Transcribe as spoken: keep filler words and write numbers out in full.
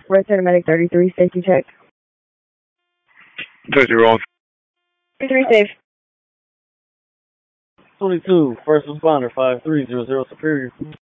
Red Medic thirty-three, safety check. thirty-three, thirty-three, safe. twenty-two, first responder, five three zero zero Superior.